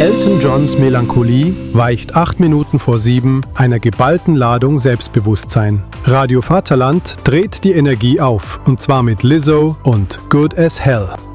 Elton Johns Melancholie weicht 8 Minuten vor 7 einer geballten Ladung Selbstbewusstsein. Radio Vaterland dreht die Energie auf, und zwar mit Lizzo und Good as Hell.